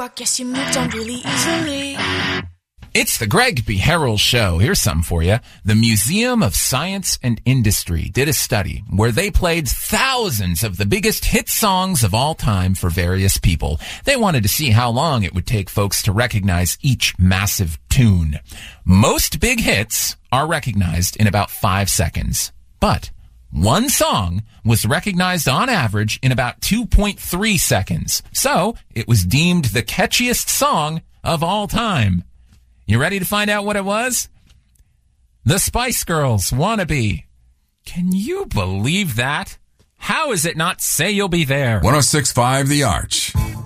I guess you moved on really easily. It's the Greg B. Harrell Show. Here's something for you. The Museum of Science and Industry did a study where they played thousands of the biggest hit songs of all time for various people. They wanted to see how long it would take folks to recognize each massive tune. Most big hits are recognized in about 5 seconds, but one song was recognized on average in about 2.3 seconds. So it was deemed the catchiest song of all time. You ready to find out what it was? The Spice Girls, Wannabe. Can you believe that? How is it not Say You'll Be There? 106.5 The Arch.